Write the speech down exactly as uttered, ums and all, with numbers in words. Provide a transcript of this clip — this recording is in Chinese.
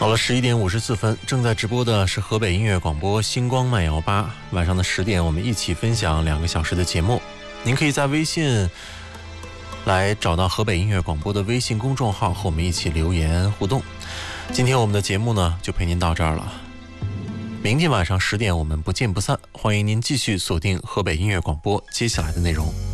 到了十一点五十四分，正在直播的是河北音乐广播星光慢摇吧。晚上的十点，我们一起分享两个小时的节目。您可以在微信来找到河北音乐广播的微信公众号，和我们一起留言互动。今天我们的节目呢，就陪您到这儿了。明天晚上十点，我们不见不散。欢迎您继续锁定河北音乐广播接下来的内容。